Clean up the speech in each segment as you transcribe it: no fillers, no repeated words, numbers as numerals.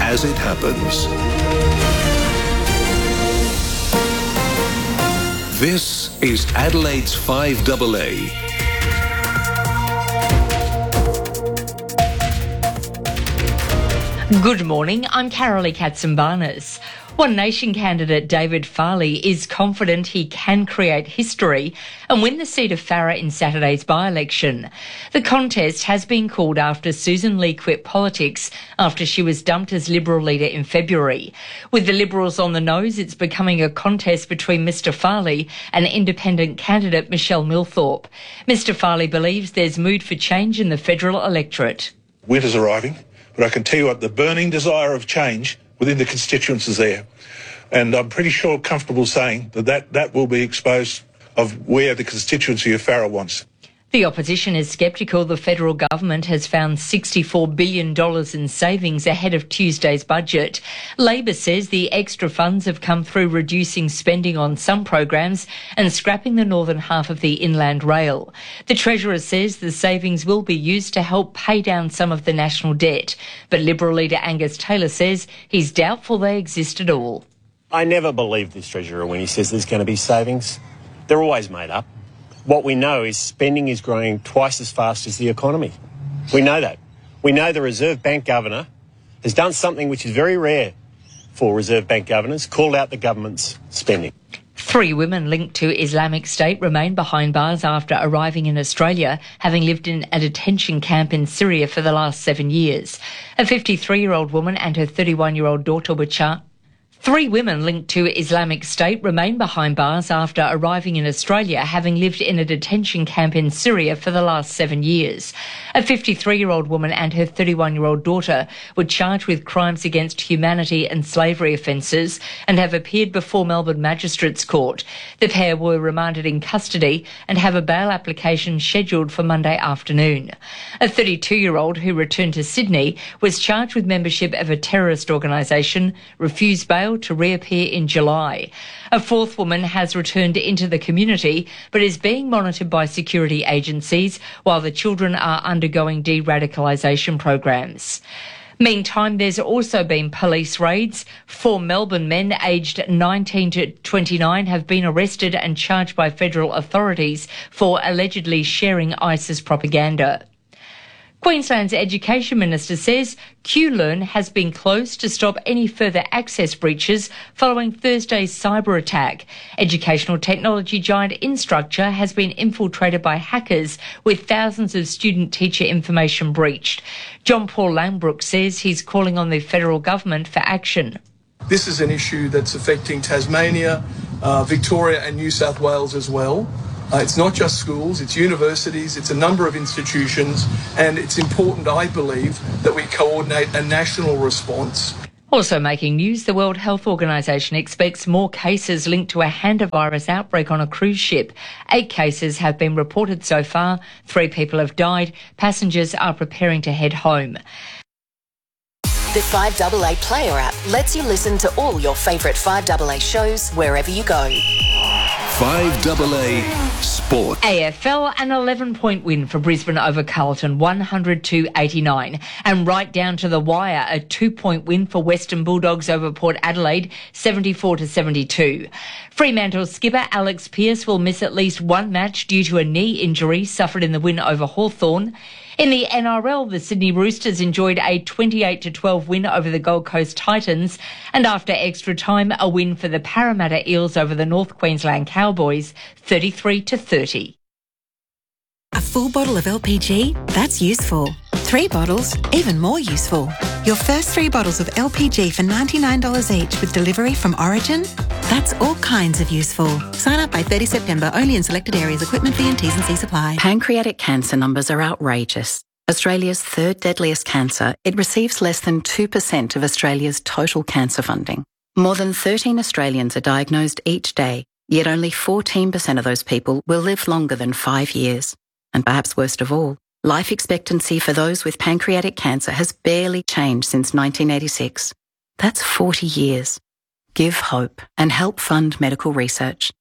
as it happens. This is Adelaide's 5AA. Good morning, I'm Carolee Katsimbarnis. One Nation candidate David Farley is confident he can create history and win the seat of Farrer in Saturday's by-election. The contest has been called after Susan Lee quit politics after she was dumped as Liberal leader in February. With the Liberals on the nose, it's becoming a contest between Mr Farley and independent candidate Michelle Millthorpe. Mr Farley believes there's mood for change in the federal electorate. Winter's arriving, but I can tell you what, the burning desire of change within the constituents is there. And I'm pretty sure, comfortable saying that will be exposed of where the constituency of Farrer wants. The opposition is sceptical the federal government has found $64 billion in savings ahead of Tuesday's budget. Labor says the extra funds have come through reducing spending on some programs and scrapping the northern half of the Inland Rail. The Treasurer says the savings will be used to help pay down some of the national debt. But Liberal leader Angus Taylor says he's doubtful they exist at all. I never believe this Treasurer when he says there's going to be savings. They're always made up. What we know is spending is growing twice as fast as the economy. We know that. We know the Reserve Bank Governor has done something which is very rare for Reserve Bank governors, called out the government's spending. 3 women linked to Islamic State remain behind bars after arriving in Australia, having lived in a detention camp in Syria for the last 7 years. A 53-year-old woman and her 31-year-old daughter were charged. 3 women linked to Islamic State remain behind bars after arriving in Australia, having lived in a detention camp in Syria for the last 7 years. A 53-year-old woman and her 31-year-old daughter were charged with crimes against humanity and slavery offences and have appeared before Melbourne Magistrates Court. The pair were remanded in custody and have a bail application scheduled for Monday afternoon. A 32-year-old who returned to Sydney was charged with membership of a terrorist organisation, refused bail to reappear in July. A 4th woman has returned into the community but is being monitored by security agencies while the children are undergoing de-radicalisation programs. Meantime, there's also been police raids. 4 Melbourne men aged 19 to 29 have been arrested and charged by federal authorities for allegedly sharing ISIS propaganda. Queensland's Education Minister says QLearn has been closed to stop any further access breaches following Thursday's cyber attack. Educational technology giant Instructure has been infiltrated by hackers with thousands of student-teacher information breached. John Paul Langbrook says he's calling on the federal government for action. This is an issue that's affecting Tasmania, Victoria and New South Wales as well. It's not just schools, it's universities, it's a number of institutions, and it's important, I believe, that we coordinate a national response. Also making news, the World Health Organization expects more cases linked to a hantavirus outbreak on a cruise ship. 8 cases have been reported so far. 3 people have died. Passengers are preparing to head home. The 5AA Player app lets you listen to all your favourite 5AA shows wherever you go. 5AA Sport. AFL, an 11-point win for Brisbane over Carlton, 100-89. And right down to the wire, a 2-point win for Western Bulldogs over Port Adelaide, 74-72. Fremantle skipper Alex Pearce will miss at least one match due to a knee injury suffered in the win over Hawthorn. In the NRL, the Sydney Roosters enjoyed a 28-12 win over the Gold Coast Titans, and after extra time, a win for the Parramatta Eels over the North Queensland Cowboys, 33-30. A full bottle of LPG? That's useful. 3 bottles? Even more useful. Your first 3 bottles of LPG for $99 each with delivery from Origin? That's all kinds of useful. Sign up by 30 September, only in selected areas. Equipment fee and T's and C's apply. Pancreatic cancer numbers are outrageous. Australia's 3rd deadliest cancer, it receives less than 2% of Australia's total cancer funding. More than 13 Australians are diagnosed each day, yet only 14% of those people will live longer than 5 years. And perhaps worst of all, life expectancy for those with pancreatic cancer has barely changed since 1986. That's 40 years. Give hope and help fund medical research.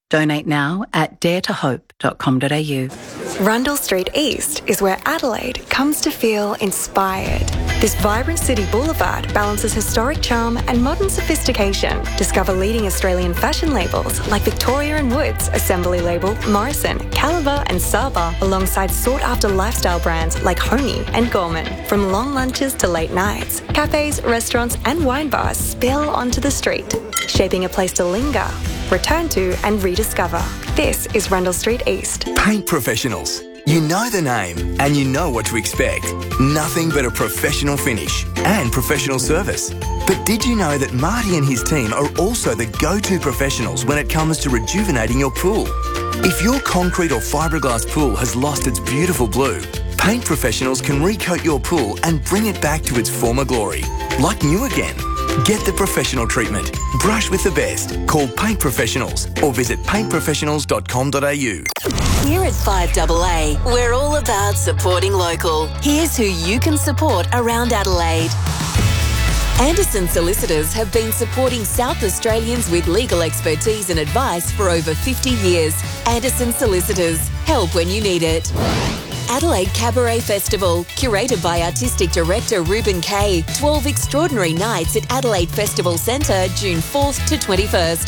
Donate now at daretohope.com.au. Rundle Street East is where Adelaide comes to feel inspired. This vibrant city boulevard balances historic charm and modern sophistication. Discover leading Australian fashion labels like Victoria & Woods, Assembly Label, Morrison, Caliber and Saba, alongside sought-after lifestyle brands like Honey and Gorman. From long lunches to late nights, cafes, restaurants and wine bars spill onto the street, shaping a place to linger, return to and rediscover. This is Rundle Street East. Paint professionals. You know the name and you know what to expect. Nothing but a professional finish and professional service. But did you know that Marty and his team are also the go-to professionals when it comes to rejuvenating your pool? If your concrete or fiberglass pool has lost its beautiful blue, Paint Professionals can recoat your pool and bring it back to its former glory, like new again. Get the professional treatment. Brush with the best. Call Paint Professionals or visit paintprofessionals.com.au. Here at 5AA, we're all about supporting local. Here's who you can support around Adelaide. Anderson Solicitors have been supporting South Australians with legal expertise and advice for over 50 years. Anderson Solicitors. Help when you need it. Adelaide Cabaret Festival, curated by Artistic Director Ruben Kay. 12 extraordinary nights at Adelaide Festival Centre, June 4th to 21st.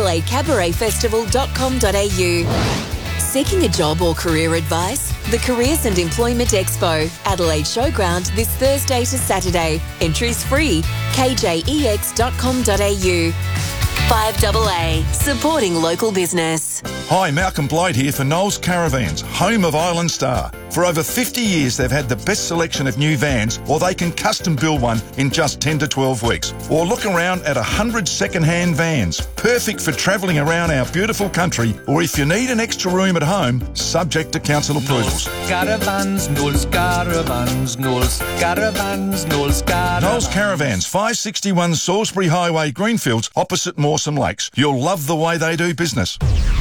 AdelaideCabaretFestival.com.au. Seeking a job or career advice? The Careers and Employment Expo, Adelaide Showground, this Thursday to Saturday. Entries free. KJEX.com.au. 5AA, supporting local business. Hi, Malcolm Blight here for Knowles Caravans, home of Island Star. For over 50 years, they've had the best selection of new vans, or they can custom build one in just 10 to 12 weeks. Or look around at 100 second-hand vans, perfect for travelling around our beautiful country, or if you need an extra room at home, subject to council approvals. Caravans, Knowles Caravans, Knowles Caravans, Knowles Caravans. Knowles Caravans, 561 Salisbury Highway, Greenfields, opposite Mawson Lakes. You'll love the way they do business.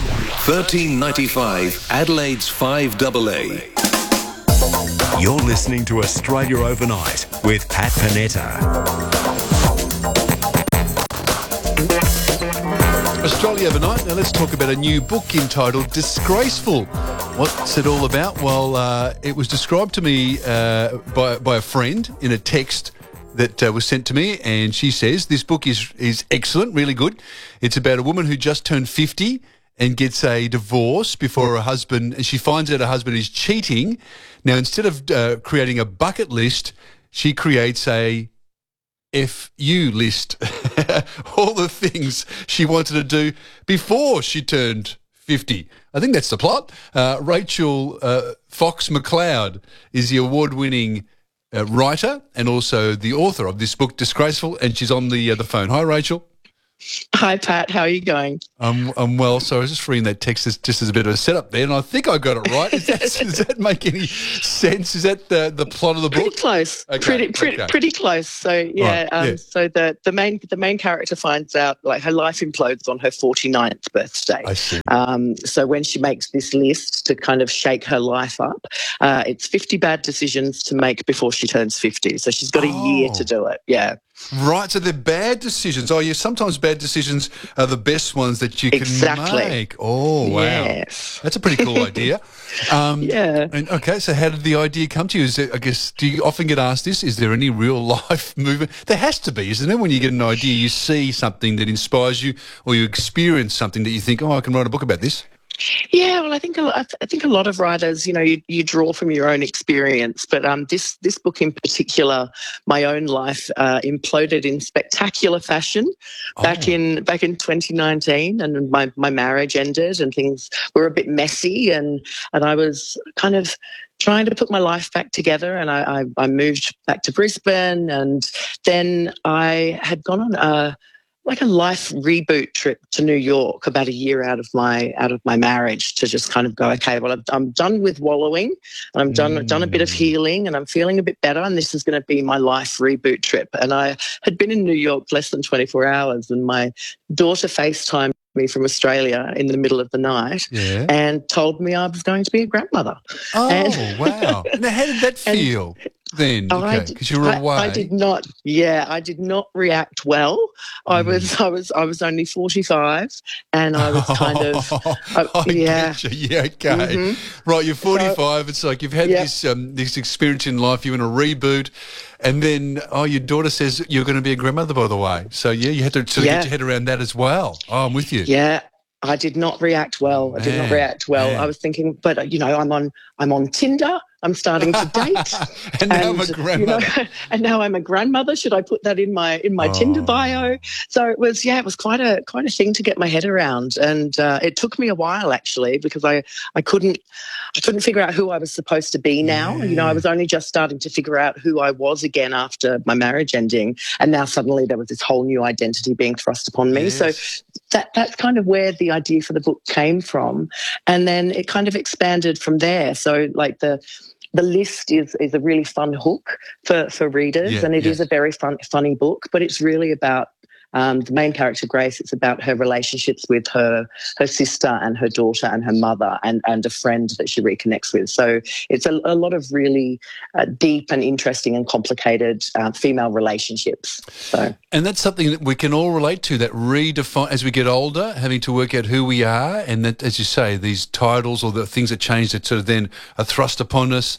1395 Adelaide's 5AA. You're listening to Australia Overnight with Pat Panetta. Australia Overnight. Now let's talk about a new book entitled Disgraceful. What's it all about? Well, it was described to me by a friend in a text that was sent to me, and she says this book is excellent, really good. It's about a woman who just turned 50 and gets a divorce before her husband, and she finds out her husband is cheating. Now, instead of creating a bucket list, she creates a FU list. All the things she wanted to do before she turned 50. I think that's the plot. Rachel Fox McLeod is the award-winning writer and also the author of this book, Disgraceful, and she's on the phone. Hi, Rachel. Hi, Pat. How are you going? I'm well. So I was just reading that text just as a bit of a setup there, and I think I got it right. Does that make any sense? Is that the plot of the book? Pretty close. Okay. Pretty close. So yeah. Right. So the main character finds out like her life implodes on her 49th birthday. I see. So when she makes this list to kind of shake her life up, it's 50 bad decisions to make before she turns 50. So she's got a year to do it. Yeah. Right, so they're bad decisions. Oh, yeah, sometimes bad decisions are the best ones that you can make. Oh, wow. Yes. That's a pretty cool idea. Yeah. And okay, so how did the idea come to you? Is there, I guess, do you often get asked this? Is there any real life movement? There has to be, isn't there? When you get an idea, you see something that inspires you or you experience something that you think, oh, I can write a book about this. Yeah, well, I think a lot of writers, you draw from your own experience, but this book in particular, my own life imploded in spectacular fashion back in 2019, and my marriage ended, and things were a bit messy, and I was kind of trying to put my life back together, and I moved back to Brisbane, and then I had gone on a life reboot trip to New York about a year out of my marriage to just kind of go, okay, well, I'm done with wallowing, and I'm done a bit of healing, and I'm feeling a bit better, and this is going to be my life reboot trip. And I had been in New York less than 24 hours, and my daughter FaceTimed me from Australia in the middle of the night and told me I was going to be a grandmother. Oh, wow. Now, how did that feel? then? Okay, because you were away. I did not. Yeah, I did not react well. I was only 45, and I was kind of. Yeah. Yeah. Okay. Right. You're 45. It's like you've had this experience in life. You want to reboot, and then your daughter says you're going to be a grandmother. By the way, so you had to sort of get your head around that as well. Oh, I'm with you. Yeah. I did not react well. I was thinking, but I'm on Tinder. I'm starting to date, and now I'm a grandmother. And now I'm a grandmother. Should I put that in my Tinder bio? So it was quite a thing to get my head around, and it took me a while actually because I couldn't figure out who I was supposed to be now. I was only just starting to figure out who I was again after my marriage ending, and now suddenly there was this whole new identity being thrust upon me. So that's kind of where the idea for the book came from, and then it kind of expanded from there. So like the list is a really fun hook for readers, and it is a very funny book, but it's really about the main character, Grace. It's about her relationships with her sister and her daughter and her mother and a friend that she reconnects with. So it's a lot of really deep and interesting and complicated female relationships. And that's something that we can all relate to, that redefine as we get older, having to work out who we are, and that, as you say, these titles or the things that change that sort of then are thrust upon us.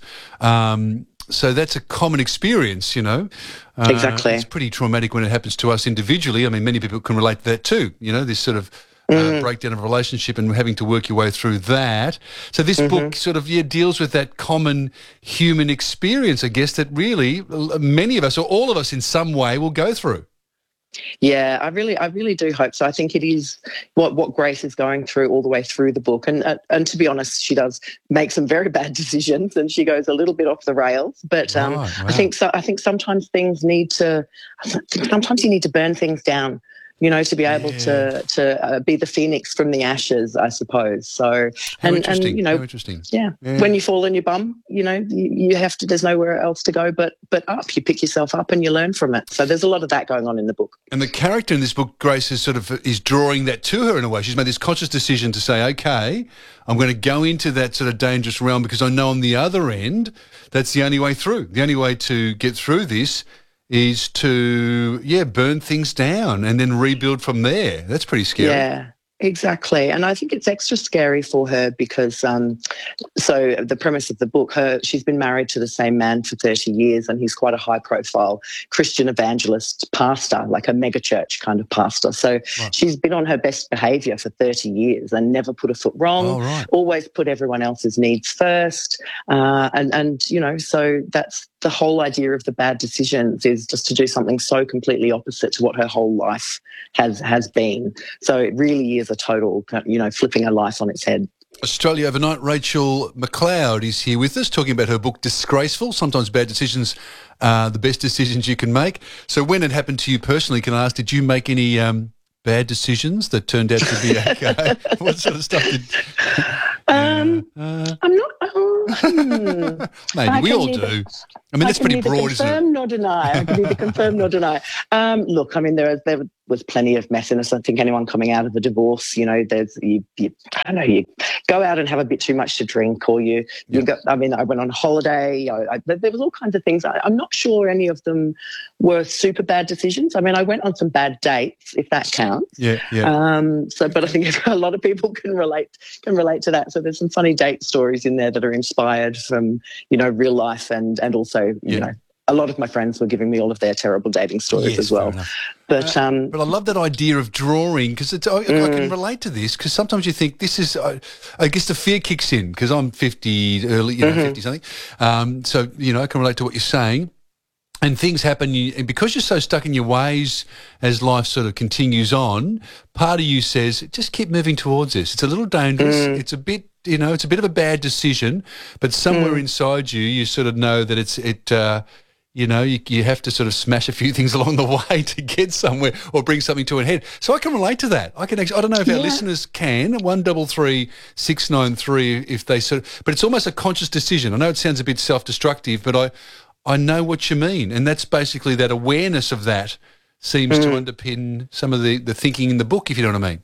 So that's a common experience, Exactly. It's pretty traumatic when it happens to us individually. I mean, many people can relate to that too, this sort of breakdown of a relationship and having to work your way through that. So this book sort of deals with that common human experience, I guess, that really many of us or all of us in some way will go through. Yeah, I really do hope so. I think it is what Grace is going through all the way through the book, and to be honest, she does make some very bad decisions, and she goes a little bit off the rails. But Wow. I think sometimes things sometimes you need to burn things down, to be able to be the phoenix from the ashes, I suppose. So, How interesting. Yeah. When you fall on your bum, you have to. There's nowhere else to go but up. You pick yourself up and you learn from it. So there's a lot of that going on in the book. And the character in this book, Grace, is drawing that to her in a way. She's made this conscious decision to say, okay, I'm going to go into that sort of dangerous realm because I know on the other end that's the only way through. The only way to get through this is to, burn things down and then rebuild from there. That's pretty scary. Yeah, exactly. And I think it's extra scary for her because, so the premise of the book, she's been married to the same man for 30 years and he's quite a high-profile Christian evangelist pastor, like a megachurch kind of pastor. So she's been on her best behaviour for 30 years and never put a foot wrong, always put everyone else's needs first. So that's the whole idea of the bad decisions, is just to do something so completely opposite to what her whole life has been. So it really is a total, flipping her life on its head. Australia Overnight, Rachel McLeod is here with us talking about her book Disgraceful. Sometimes bad decisions are the best decisions you can make. So when it happened to you personally, can I ask, did you make any bad decisions that turned out to be okay? What sort of stuff did... I'm not... Maybe we all do. I mean, that's pretty broad, isn't it? I can neither confirm nor deny. Look, I mean, there was plenty of messiness. I think anyone coming out of a divorce, you go out and have a bit too much to drink, or I went on holiday. There was all kinds of things. I'm not sure any of them were super bad decisions. I mean, I went on some bad dates, if that counts. Yeah. But I think a lot of people can relate to that. So there's some funny date stories in there that are inspired from, real life and also, a lot of my friends were giving me all of their terrible dating stories as well. But I love that idea of drawing, because I can relate to this, because sometimes you think this is, I guess the fear kicks in, because I'm 50, early, 50 something. So, I can relate to what you're saying. And things happen, and because you're so stuck in your ways as life sort of continues on, part of you says, just keep moving towards this. It's a little dangerous. It's a bit, it's a bit of a bad decision, but somewhere inside you sort of know that you have to sort of smash a few things along the way to get somewhere or bring something to a head. So I can relate to that. I don't know if our listeners can, 133 693, if they but it's almost a conscious decision. I know it sounds a bit self-destructive, but I know what you mean. And that's basically that awareness of that seems to underpin some of the thinking in the book, if you know what I mean.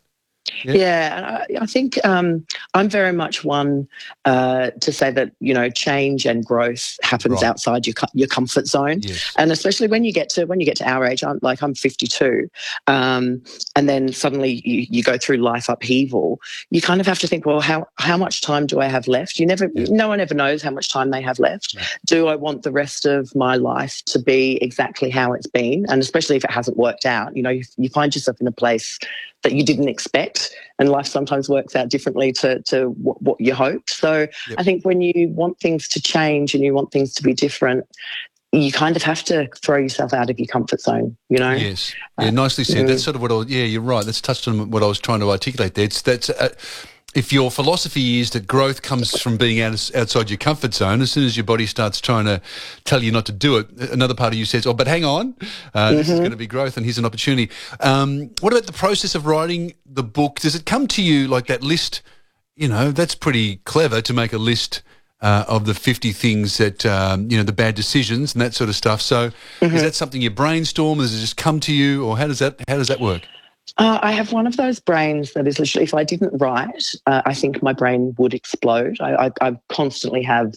Yeah, and I think I'm very much one to say that, you know, change and growth happens outside your comfort zone, and especially when you get to our age. I'm 52, and then suddenly you go through life upheaval. You kind of have to think, well, how much time do I have left? No one ever knows how much time they have left. Do I want the rest of my life to be exactly how it's been? And especially if it hasn't worked out, you know, you find yourself in a place that you didn't expect, and life sometimes works out differently to what you hoped. So I think when you want things to change and you want things to be different, you kind of have to throw yourself out of your comfort zone, you know? Yes. Yeah, nicely said. That's sort of what you're right. That's touched on what I was trying to articulate there. If your philosophy is that growth comes from being outside your comfort zone, as soon as your body starts trying to tell you not to do it, another part of you says, oh, but hang on, this is going to be growth and here's an opportunity. What about the process of writing the book? Does it come to you like that list? You know, that's pretty clever to make a list of the 50 things that, the bad decisions and that sort of stuff. So is that something you brainstorm? Does it just come to you, or how does that work? I have one of those brains that is literally, if I didn't write, I think my brain would explode. I constantly have,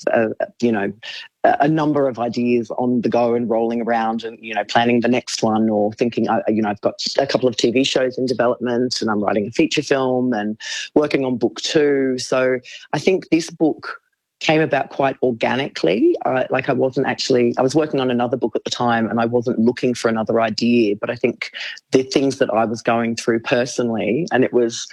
a number of ideas on the go and rolling around and, you know, planning the next one, or thinking, I've got a couple of TV shows in development and I'm writing a feature film and working on book 2. So I think this book came about quite organically. I was working on another book at the time and I wasn't looking for another idea, but I think the things that I was going through personally, and it was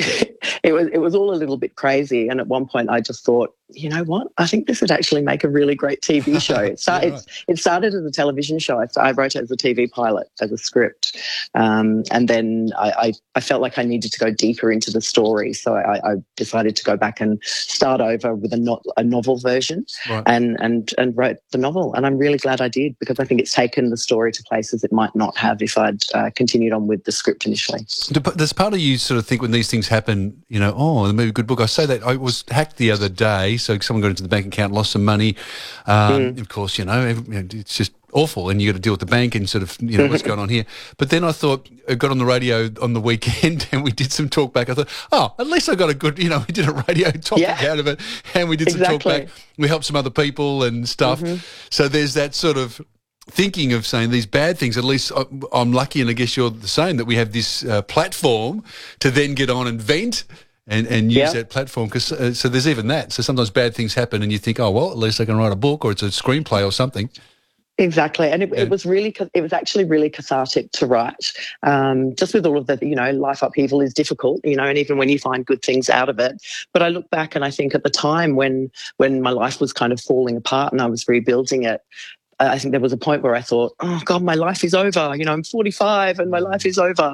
all a little bit crazy. And at one point I just thought, you know what, I think this would actually make a really great TV show. It started as a television show. I wrote it as a TV pilot, as a script. And then I felt like I needed to go deeper into the story. So I decided to go back and start over with a novel version and wrote the novel. And I'm really glad I did, because I think it's taken the story to places it might not have if I'd continued on with the script initially. There's part of you sort of think when these things happen, you know, oh, it may be a good book. I say that I was hacked the other day. So someone got into the bank account, lost some money. Of course, you know, it's just awful, and you got to deal with the bank and sort of, you know, what's going on here. But then I thought, I got on the radio on the weekend and we did some talk back. I thought, oh, at least I got a good, you know, we did a radio topic out of it, and we did some talk back. We helped some other people and stuff. So there's that sort of thinking of saying these bad things. At least I'm lucky, and I guess you're the same, that we have this platform to then get on and vent and use that platform, because so there's even that. So sometimes bad things happen and you think, oh, well, at least I can write a book, or it's a screenplay or something. Exactly. And it was actually really cathartic to write. Just with all of the, you know, life upheaval is difficult, you know, and even when you find good things out of it. But I look back and I think at the time when my life was kind of falling apart and I was rebuilding it, I think there was a point where I thought, oh God, my life is over. You know, I'm 45 and my life is over.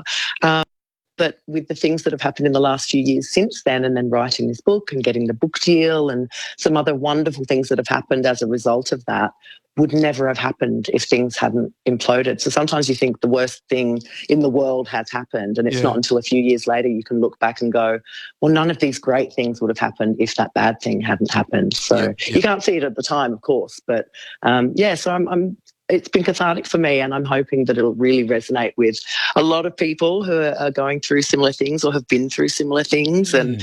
But with the things that have happened in the last few years since then, and then writing this book and getting the book deal and some other wonderful things that have happened as a result of that, would never have happened if things hadn't imploded. So sometimes you think the worst thing in the world has happened, and it's not until a few years later you can look back and go, well, none of these great things would have happened if that bad thing hadn't happened. So you can't see it at the time, of course. But so I'm it's been cathartic for me, and I'm hoping that it'll really resonate with a lot of people who are going through similar things or have been through similar things. And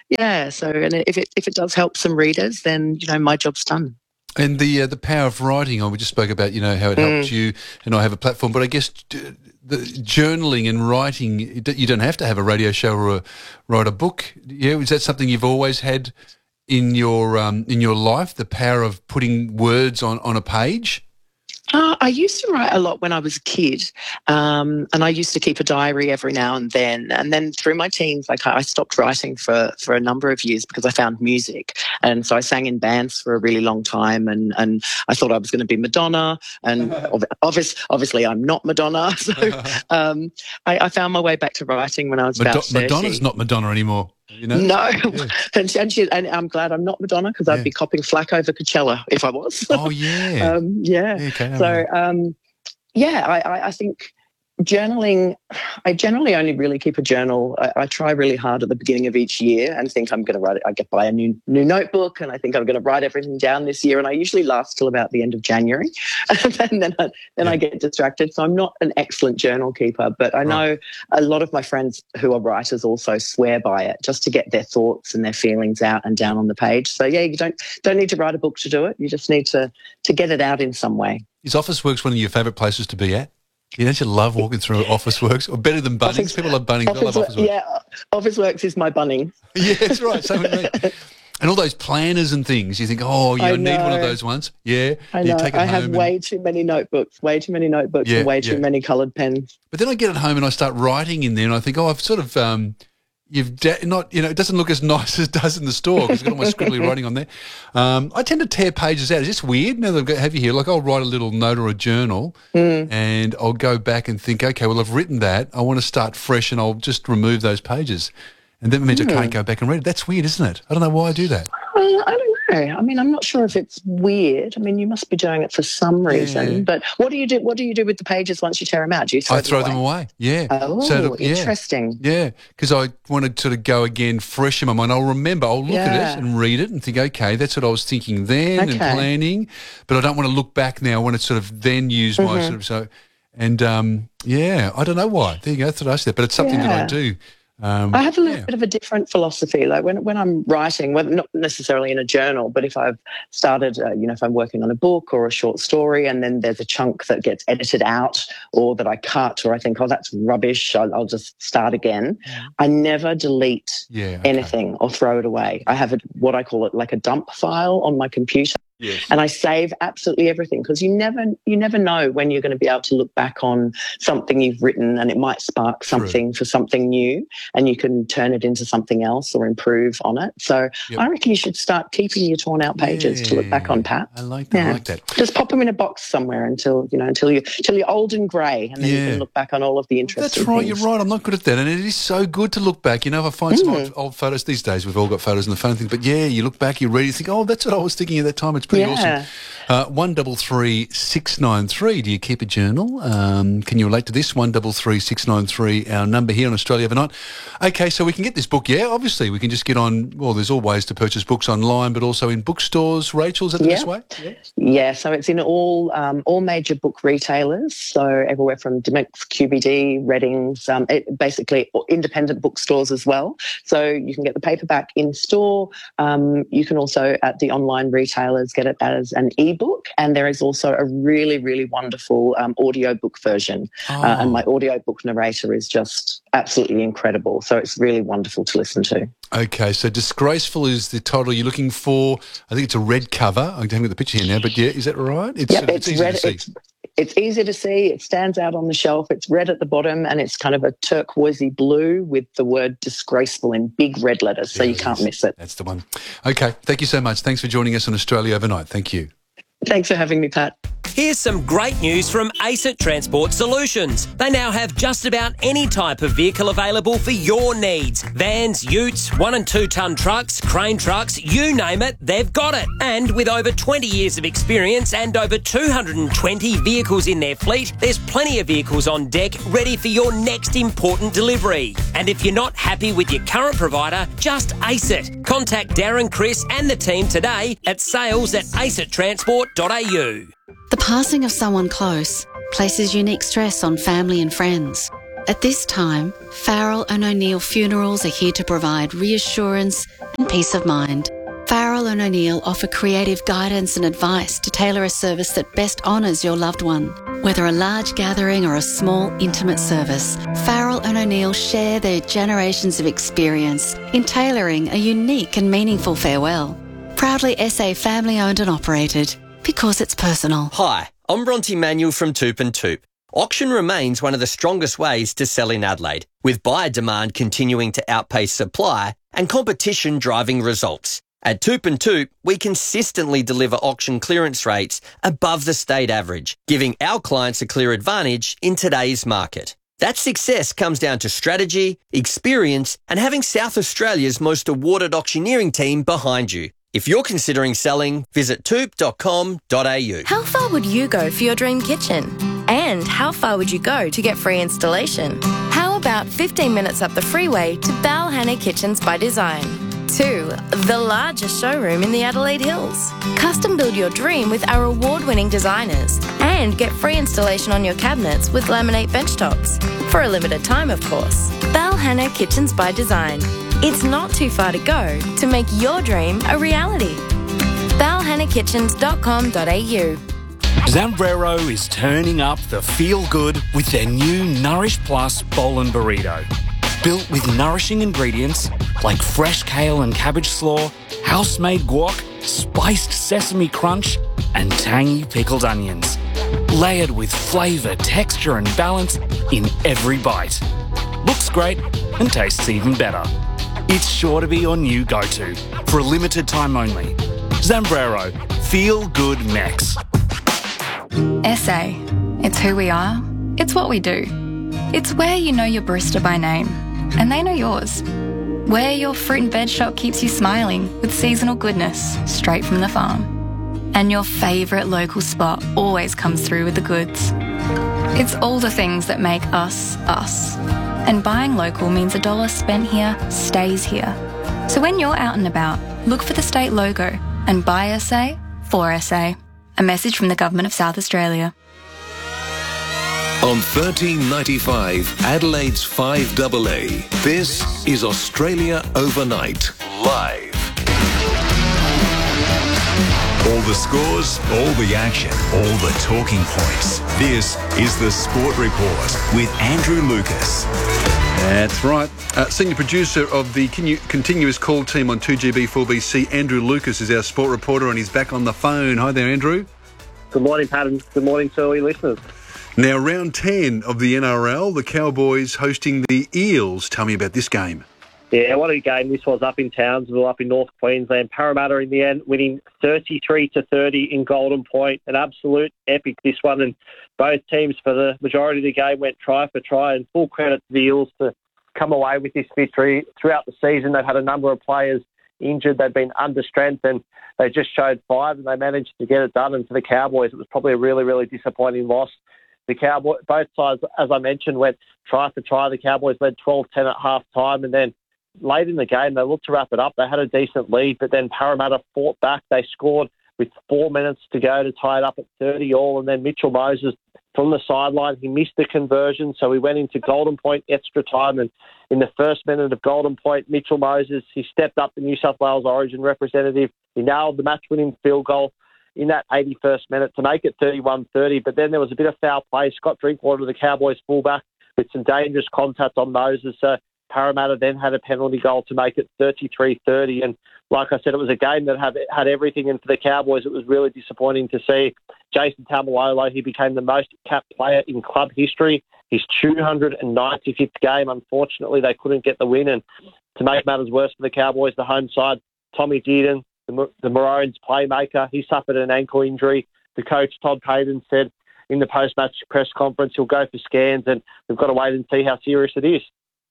and if it does help some readers, then, you know, my job's done. And the power of writing, we just spoke about, you know, how it helps you, and I have a platform, but I guess the journaling and writing, you don't have to have a radio show or write a book. Yeah, is that something you've always had in your life, the power of putting words on a page? I used to write a lot when I was a kid, and I used to keep a diary every now and then. And then through my teens, I stopped writing for a number of years because I found music. And so I sang in bands for a really long time, and I thought I was going to be Madonna. And obviously I'm not Madonna. So I found my way back to writing when I was about 30. Madonna's not Madonna anymore. You know? No, and I'm glad I'm not Madonna, because I'd be copping flack over Coachella if I was. Oh yeah, I think Journaling, I generally only really keep a journal. I try really hard at the beginning of each year and think I'm going to write it. I buy a new notebook and I think I'm going to write everything down this year. And I usually last till about the end of January. And then I get distracted. So I'm not an excellent journal keeper, but I know a lot of my friends who are writers also swear by it just to get their thoughts and their feelings out and down on the page. So yeah, you don't need to write a book to do it. You just need to get it out in some way. Is Officeworks one of your favourite places to be at? Don't you love walking through Officeworks? Or better than Bunnings? People love Bunnings. I love Officeworks. Yeah, Officeworks is my Bunnings. Yeah, that's right. Same with me. And all those planners and things, you think, I need one of those ones. Yeah. I know. I have way too many notebooks and way too many coloured pens. But then I get at home and I start writing in there and I think, I've sort of... it doesn't look as nice as it does in the store because I've got all my scribbly writing on there. I tend to tear pages out. It's just weird. Now that I have you here, like I'll write a little note or a journal and I'll go back and think, okay, well, I've written that. I want to start fresh and I'll just remove those pages. And that means I can't go back and read it. That's weird, isn't it? I don't know why I do that. I don't know. I mean, I'm not sure if it's weird. I mean, you must be doing it for some reason. Yeah. But what do you do? What do you do with the pages once you tear them out? Do you throw them away? Yeah. Oh, interesting. Yeah, because I want to sort of go again fresh in my mind. I'll look at it and read it and think, okay, that's what I was thinking then and planning. But I don't want to look back now. I want to sort of then use my sort of so. And I don't know why. There you go. That's what I said. But it's something that I do. I have a little bit of a different philosophy. Like when I'm writing, well, not necessarily in a journal, but if I've started, if I'm working on a book or a short story and then there's a chunk that gets edited out or that I cut or I think, that's rubbish, I'll just start again. I never delete anything or throw it away. I have what I call it like a dump file on my computer. Yes. And I save absolutely everything because you never know when you're going to be able to look back on something you've written and it might spark something for something new and you can turn it into something else or improve on it. So I reckon you should start keeping your torn out pages to look back on, Pat. I like that. I like that. Just pop them in a box somewhere until you're old and grey and then you can look back on all of the interesting That's right. things. You're right. I'm not good at that. And it is so good to look back. If I find some old photos these days, we've all got photos on the phone thing, but you look back, you read, you think, that's what I was thinking at that time. It's pretty awesome. 133 693. Do you keep a journal? Can you relate to this? 133 693, our number here on Australia Overnight. Okay, so we can get this book, obviously. We can just get on, there's all ways to purchase books online, but also in bookstores. Rachel, is that the best way? Yeah, so it's in all major book retailers, so everywhere from Dymocks, QBD, Readings, basically independent bookstores as well. So you can get the paperback in store. You can also, at the online retailers, get it as an ebook, and there is also a really, really wonderful audiobook version. And my audiobook narrator is just absolutely incredible. So it's really wonderful to listen to. Okay, so Disgraceful is the title you're looking for. I think it's a red cover. I haven't got the picture here now, but is that right? It's easy red, to see. It's easy to see. It stands out on the shelf. It's red at the bottom and it's kind of a turquoisey blue with the word disgraceful in big red letters, so you can't miss it. That's the one. Okay, thank you so much. Thanks for joining us on Australia Overnight. Thank you. Thanks for having me, Pat. Here's some great news from ACET Transport Solutions. They now have just about any type of vehicle available for your needs. Vans, utes, 1 and 2 tonne trucks, crane trucks, you name it, they've got it. And with over 20 years of experience and over 220 vehicles in their fleet, there's plenty of vehicles on deck ready for your next important delivery. And if you're not happy with your current provider, just ace it. Contact Darren, Chris and the team today at sales@acetransport.au. The passing of someone close places unique stress on family and friends. At this time, Farrell and O'Neill Funerals are here to provide reassurance and peace of mind. Farrell and O'Neill offer creative guidance and advice to tailor a service that best honours your loved one. Whether a large gathering or a small, intimate service, Farrell and O'Neill share their generations of experience in tailoring a unique and meaningful farewell. Proudly SA family-owned and operated. Because it's personal. Hi, I'm Bronte Manuel from Toop and Toop. Auction remains one of the strongest ways to sell in Adelaide, with buyer demand continuing to outpace supply and competition driving results. At Toop and Toop, we consistently deliver auction clearance rates above the state average, giving our clients a clear advantage in today's market. That success comes down to strategy, experience, and having South Australia's most awarded auctioneering team behind you. If you're considering selling, visit toop.com.au. How far would you go for your dream kitchen? And how far would you go to get free installation? How about 15 minutes up the freeway to Balhanna Kitchens by Design? 2. The largest showroom in the Adelaide Hills. Custom build your dream with our award-winning designers and get free installation on your cabinets with laminate benchtops. For a limited time, of course. Balhanna Kitchens by Design. It's not too far to go to make your dream a reality. balhannakitchens.com.au. Zambrero is turning up the feel-good with their new Nourish Plus Bowl and Burrito. Built with nourishing ingredients like fresh kale and cabbage slaw, house-made guac, spiced sesame crunch, and tangy pickled onions. Layered with flavour, texture and balance in every bite. Looks great and tastes even better. It's sure to be your new go-to for a limited time only. Zambrero, Feel Good Mex. SA. It's who we are. It's what we do. It's where you know your barista by name, and they know yours. Where your fruit and veg shop keeps you smiling with seasonal goodness straight from the farm. And your favourite local spot always comes through with the goods. It's all the things that make us, us. And buying local means $1 spent here stays here. So when you're out and about, look for the state logo and buy SA for SA. A message from the Government of South Australia. On 1395, Adelaide's 5AA, this is Australia Overnight, live. All the scores, all the action, all the talking points. This is the Sport Report with Andrew Lucas. That's right. Senior producer of the continuous call team on 2GB4BC, Andrew Lucas, is our sport reporter, and he's back on the phone. Hi there, Andrew. Good morning, Pat, and good morning to all your listeners. Now, round 10 of the NRL, the Cowboys hosting the Eels. Tell me about this game. Yeah, what a game this was up in Townsville, up in North Queensland. Parramatta in the end winning 33-30 in Golden Point. An absolute epic, this one. And both teams for the majority of the game went try for try. And full credit to the Eels to come away with this victory. Throughout the season, they've had a number of players injured. They've been under strength and they just showed fight and they managed to get it done. And for the Cowboys, it was probably a really, really disappointing loss. The Cowboys, both sides, as I mentioned, went try for try. The Cowboys led 12-10 at half time, and then late in the game, they looked to wrap it up. They had a decent lead, but then Parramatta fought back. They scored with 4 minutes to go to tie it up at 30-all, and then Mitchell Moses from the sideline, he missed the conversion, so we went into Golden Point extra time, and in the first minute of Golden Point, Mitchell Moses, he stepped up, the New South Wales Origin representative. He nailed the match-winning field goal in that 81st minute to make it 31-30, but then there was a bit of foul play. Scott Drinkwater, the Cowboys fullback, with some dangerous contact on Moses, so Parramatta then had a penalty goal to make it 33-30. And like I said, it was a game that had everything. And for the Cowboys, it was really disappointing to see Jason Taumalolo. He became the most capped player in club history. His 295th game. Unfortunately, they couldn't get the win. And to make matters worse for the Cowboys, the home side, Tommy Dearden, the Maroons playmaker, he suffered an ankle injury. The coach, Todd Payton, said in the post-match press conference he'll go for scans, and we've got to wait and see how serious it is.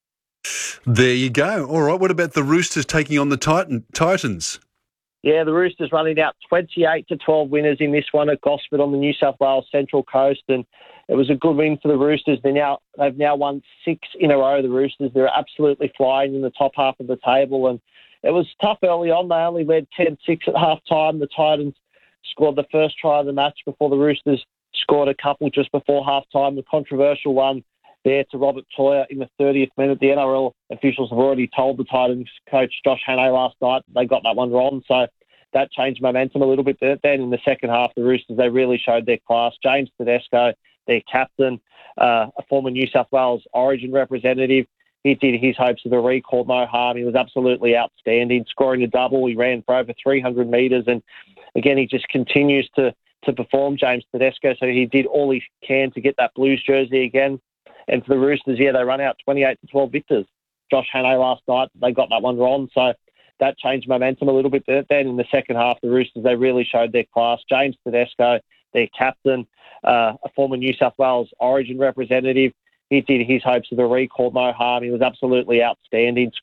There you go. All right, what about the Roosters taking on the Titans? Yeah, the Roosters running out 28-12 winners in this one at Gosford on the New South Wales Central Coast, and it was a good win for the Roosters. They've now won 6 in a row, the Roosters. They're absolutely flying in the top half of the table, and it was tough early on. They only led 10-6 at half-time. The Titans scored the first try of the match before the Roosters scored a couple just before half-time. The controversial one there to Robert Toyer in the 30th minute. The NRL officials have already told the Titans coach Josh Hannay last night they got that one wrong, so that changed momentum a little bit. Then in the second half, the Roosters, they really showed their class. James Tedesco, their captain, a former New South Wales Origin representative, he did his hopes of a recall no harm. He was absolutely outstanding, scoring a double. He ran for over 300 metres, and again, he just continues to perform, James Tedesco, so he did all he can to get that Blues jersey again. And for the Roosters, yeah, they run out 28-12 victors. Josh Hannay last night, they got that one wrong, so that changed momentum a little bit. Then in the second half, the Roosters, they really showed their class. James Tedesco, their captain, a former New South Wales Origin representative, he did his hopes of a recall no harm. He was absolutely outstanding,